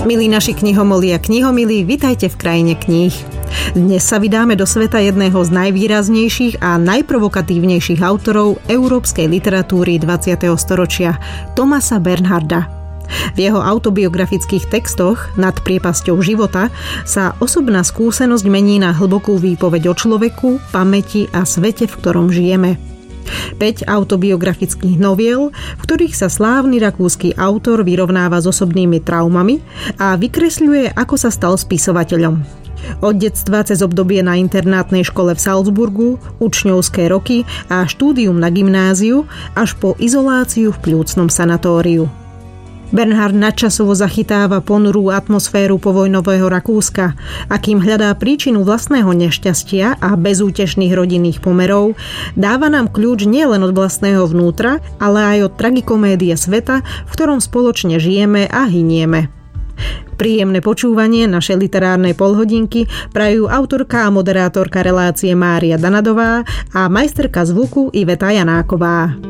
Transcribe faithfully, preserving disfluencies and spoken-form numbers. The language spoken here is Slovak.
Milí naši knihomoli a knihomilí, vitajte v krajine kníh. Dnes sa vydáme do sveta jedného z najvýraznejších a najprovokatívnejších autorov európskej literatúry dvadsiateho storočia, Thomasa Bernharda. V jeho autobiografických textoch Nad priepasťou života sa osobná skúsenosť mení na hlbokú výpoveď o človeku, pamäti a svete, v ktorom žijeme. päť autobiografických noviel, v ktorých sa slávny rakúsky autor vyrovnáva s osobnými traumami a vykresľuje, ako sa stal spisovateľom. Od detstva cez obdobie na internátnej škole v Salzburgu, učňovské roky a štúdium na gymnáziu až po izoláciu v pľúcnom sanatóriu. Bernhard nadčasovo zachytáva ponurú atmosféru povojnového Rakúska, akým hľadá príčinu vlastného nešťastia a bezútešných rodinných pomerov, dáva nám kľúč nielen od vlastného vnútra, ale aj od tragikomédie sveta, v ktorom spoločne žijeme a hynieme. Príjemné počúvanie našej literárnej polhodinky prajú autorka a moderátorka relácie Mária Danadová a majsterka zvuku Iveta Janáková.